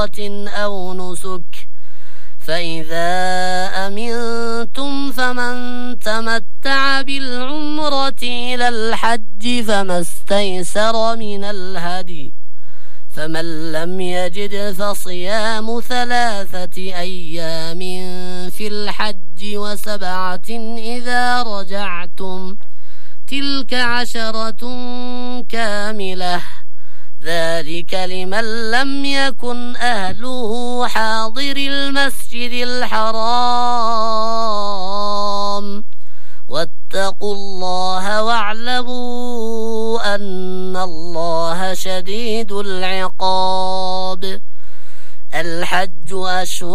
أو نسك فإذا أمنتم فمن تمتع بالعمرة إلى الحج فما استيسر من الهدي فمن لم يجد فصيام 3 أيام في الحج و7 إذا رجعتم تلك 10 كاملة ذلك لمن لم يكن أهله حاضر المسجد الحرام واتقوا الله واعلموا أن الله شديد العقاب.